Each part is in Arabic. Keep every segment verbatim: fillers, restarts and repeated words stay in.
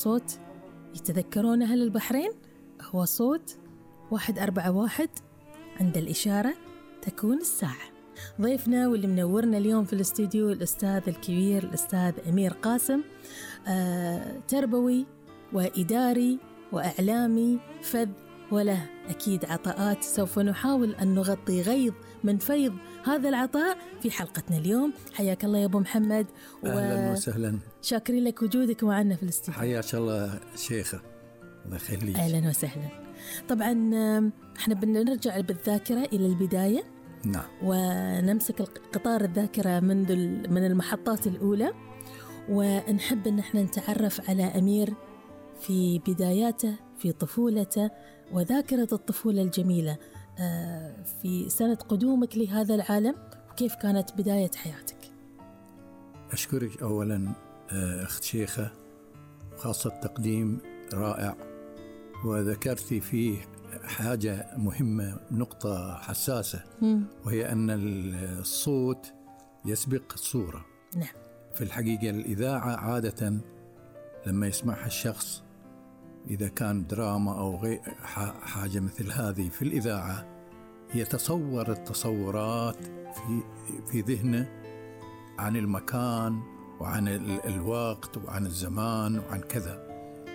صوت يتذكرون أهل البحرين هو صوت واحد أربعة واحد، عند الإشارة تكون الساعة. ضيفنا واللي منورنا اليوم في الاستوديو الأستاذ الكبير الأستاذ أمير قاسم، آه تربوي وإداري وإعلامي فذ، وله أكيد عطاءات سوف نحاول أن نغطي غيض من فيض هذا العطاء في حلقتنا اليوم. حياك الله يا أبو محمد، أهلا وسهلا، شاكرين لك وجودك معنا في الاستوديو. حياك الله شيخة، الله يخليك. أهلا وسهلا. طبعا احنا بنرجع بالذاكرة إلى البداية، نعم، ونمسك قطار الذاكرة منذ من المحطات الأولى، ونحب أن احنا نتعرف على أمير في بداياته، في طفولته وذاكرة الطفولة الجميلة في سنة قدومك لهذا العالم، وكيف كانت بداية حياتك. أشكرك أولا أخت شيخة، خاصة تقديم رائع، وذكرتي فيه حاجة مهمة، نقطة حساسة، م. وهي أن الصوت يسبق الصورة. نعم. في الحقيقة الإذاعة عادة لما يسمعها الشخص، إذا كان دراما أو غير حاجة مثل هذه في الإذاعة، يتصور التصورات في في ذهنه عن المكان وعن الوقت وعن الزمان وعن كذا،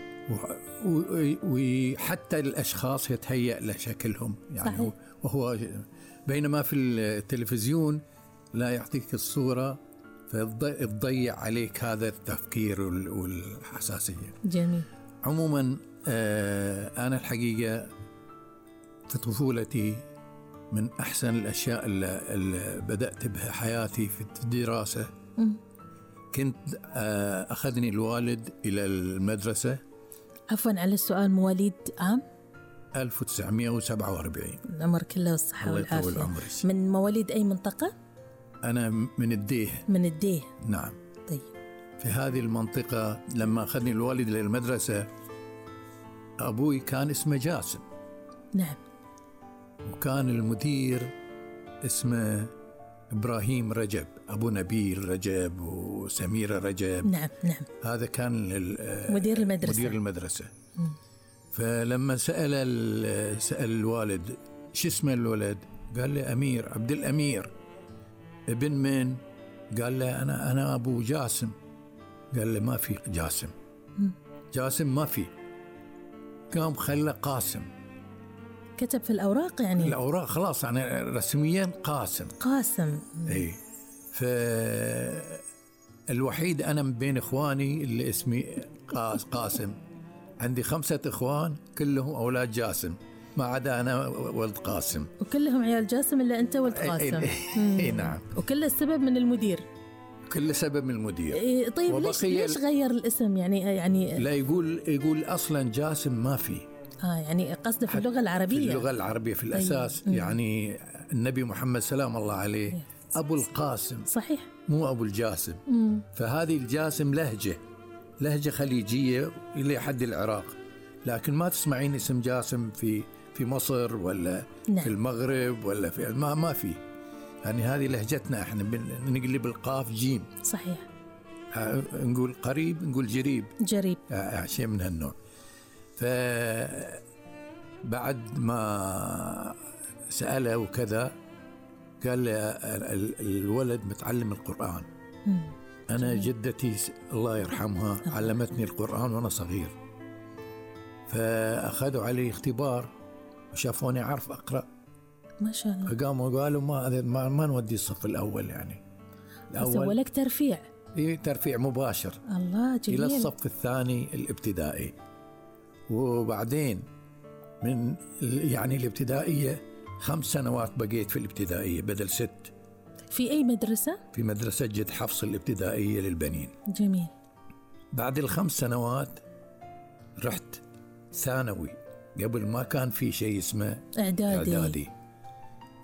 وحتى الأشخاص يتهيأ لشكلهم يعني. صحيح. وهو بينما في التلفزيون لا يعطيك الصورة، فيضيع عليك هذا التفكير والحساسية. جميل. عموما أنا الحقيقة في طفولتي من أحسن الأشياء اللي, اللي بدأت بها حياتي في الدراسة، م. كنت أخذني الوالد إلى المدرسة. عفوا على السؤال، مواليد عام ألف وتسعمائة وسبعة وأربعين. العمر كله والصحة والعافية. من مواليد أي منطقة؟ أنا من الديه. من الديه. نعم. طيب. في هذه المنطقة لما أخذني الوالد للمدرسة، أبوي كان اسمه جاسم. نعم. وكان المدير اسمه إبراهيم رجب، أبو نبيل رجب وسميرة رجب. نعم نعم. هذا كان مدير المدرسة. مدير المدرسة. م. فلما سأل سأل الوالد شو اسمه الولد، قال لي أمير، عبد الأمير. ابن من؟ قال له أنا أنا أبو جاسم. قال لي ما في جاسم. م. جاسم ما في. قام خلى قاسم. كتب في الأوراق يعني؟ الأوراق خلاص يعني رسميا قاسم. قاسم. إيه. فالوحيد أنا من بين إخواني اللي اسمي قاسم. عندي خمسة إخوان كلهم أولاد جاسم، ما عدا أنا ولد قاسم. وكلهم عيال جاسم إلا أنت ولد قاسم. إيه نعم. وكل السبب من المدير. كل سبب من المدير. إيه طيب ليش ليش غير الاسم يعني يعني لا يقول يقول أصلا جاسم ما في. آه يعني قصده في اللغة العربية. في اللغة العربية في الأساس. طيب. يعني النبي محمد سلام الله عليه yes. أبو القاسم. صحيح. مو أبو الجاسم. مم. فهذه الجاسم لهجة لهجة خليجية إلى حد العراق، لكن ما تسمعين اسم جاسم في في مصر ولا نعم. في المغرب ولا في ما ما في. يعني هذه لهجتنا احنا، نقلب القاف جيم. صحيح. نقول قريب نقول جريب. جريب. شيء من هالنوع. فبعد ما سأله وكذا قال لي الولد متعلم القرآن. م. أنا جدتي الله يرحمها أه. علمتني القرآن وأنا صغير، فأخذوا علي اختبار وشافوني عارف أقرأ ما شاء الله، فقاموا قالوا ما ما, ما نودي الصف الأول يعني. الأول سووا لك ترفيع. إيه ترفيع مباشر. الله جميل. إلى الصف الثاني الابتدائي، وبعدين من يعني الابتدائية خمس سنوات بقيت في الابتدائية بدل ست. في أي مدرسة؟ في مدرسة جد حفص الابتدائية للبنين. جميل. بعد الخمس سنوات رحت ثانوي، قبل ما كان في شيء اسمه إعدادي. إعدادي.